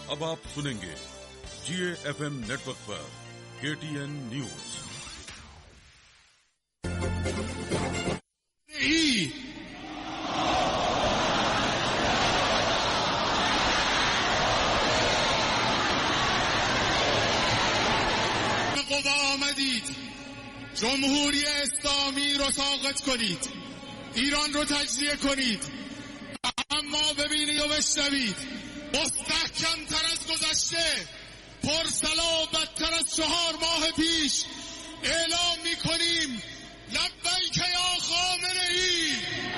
अब आप सुनेंगे GAFM नेटवर्क पर KTN न्यूज। قوا آمدید جمهوری اسلامی رو ساقط کنید، ایران رو تجزیه کنید، اما ببینید و بشنوید مستحکم تر از گذشته، پرصلابت تر از 4 ماه پیش اعلام می‌کنیم لبیک یا خامنه‌ای.